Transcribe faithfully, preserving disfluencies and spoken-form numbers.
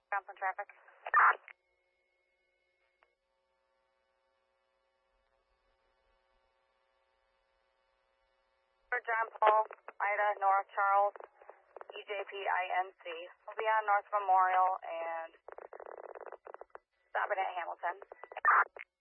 Ground on traffic. For John Paul, Ida, North Charles, E J P I N C. We'll be on North Memorial and stopping at Hamilton.